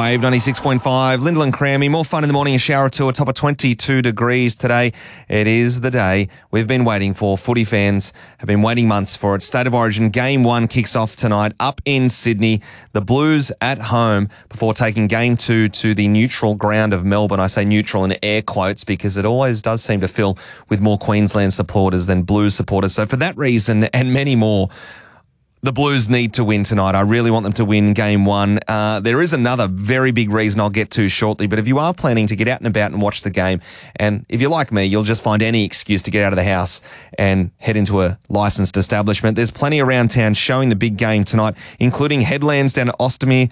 Wave 96.5, Lyndall and Crammy. More fun in the morning, a shower or two, a top of 22 degrees today. It is the day we've been waiting for. Footy fans have been waiting months for it. State of Origin Game 1 kicks off tonight up in Sydney. The Blues at home before taking Game 2 to the neutral ground of Melbourne. I say neutral in air quotes because it always does seem to fill with more Queensland supporters than Blues supporters. So for that reason and many more, the Blues need to win tonight. I really want them to win Game 1. There is another very big reason I'll get to shortly, but if you are planning to get out and about and watch the game, and if you're like me, you'll just find any excuse to get out of the house and head into a licensed establishment. There's plenty around town showing the big game tonight, including Headlands down at Ostomy,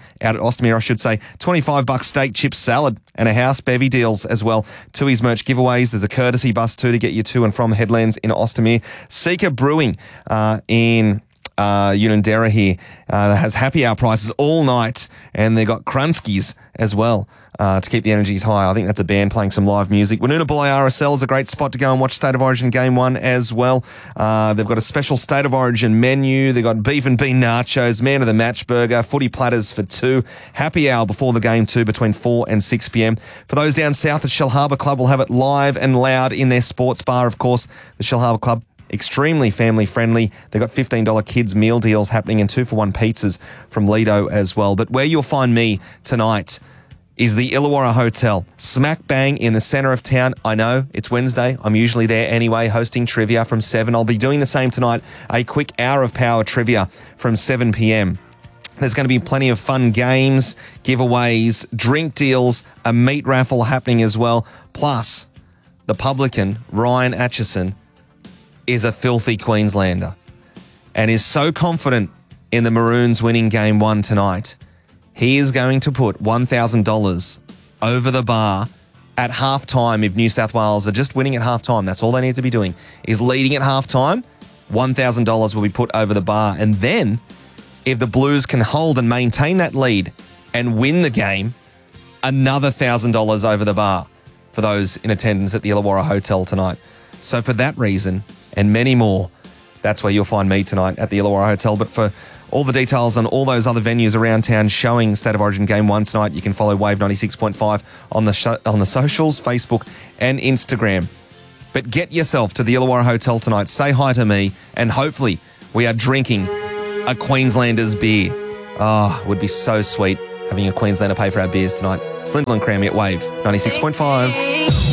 $25 steak, chip salad, and a house bevy deals as well. Tui's merch giveaways. There's a courtesy bus too to get you to and from Headlands in Ostomy. Seeker Brewing in Unanderra here has happy hour prices all night, and they've got Krunskies as well to keep the energies high. I think that's a band playing some live music. Woonona Bulli RSL is a great spot to go and watch State of Origin Game 1 as well. They've got a special State of Origin menu. They've got beef and bean nachos, man of the match burger, footy platters for $2. Happy hour before the game too, between 4 and 6 p.m. For those down south, the Shell Harbour Club will have it live and loud in their sports bar, of course. The Shell Harbour Club, extremely family friendly. They've got $15 kids meal deals happening and 2-for-1 pizzas from Lido as well. But where you'll find me tonight is the Illawarra Hotel, smack bang in the centre of town. I know it's Wednesday. I'm usually there anyway, hosting trivia from 7. I'll be doing the same tonight, a quick hour of power trivia from 7 p.m. There's going to be plenty of fun games, giveaways, drink deals, a meat raffle happening as well. Plus, the publican, Ryan Atchison, is a filthy Queenslander and is so confident in the Maroons winning Game 1 tonight, he is going to put $1,000 over the bar at halftime. If New South Wales are just winning at halftime, that's all they need to be doing, is leading at halftime, $1,000 will be put over the bar. And then if the Blues can hold and maintain that lead and win the game, another $1,000 over the bar for those in attendance at the Illawarra Hotel tonight. So for that reason and many more, that's where you'll find me tonight at the Illawarra Hotel. But for all the details on all those other venues around town showing State of Origin Game 1 tonight, you can follow Wave 96.5 on the socials, Facebook and Instagram. But get yourself to the Illawarra Hotel tonight, say hi to me, and hopefully we are drinking a Queenslander's beer. It would be so sweet having a Queenslander pay for our beers tonight. It's Lyndall and Crammy at Wave 96.5.